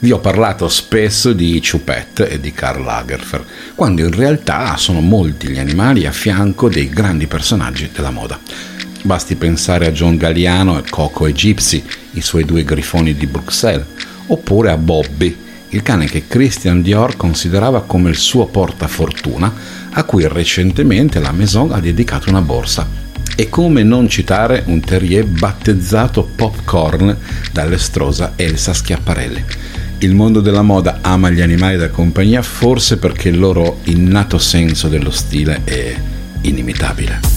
Vi ho parlato spesso di Choupette e di Karl Lagerfeld, quando in realtà sono molti gli animali a fianco dei grandi personaggi della moda. Basti pensare a John Galliano e Coco e Gypsy, i suoi 2 grifoni di Bruxelles, oppure a Bobby, il cane che Christian Dior considerava come il suo portafortuna, a cui recentemente la Maison ha dedicato una borsa. E come non citare un terrier battezzato Popcorn dall'estrosa Elsa Schiaparelli. Il mondo della moda ama gli animali da compagnia forse perché il loro innato senso dello stile è inimitabile.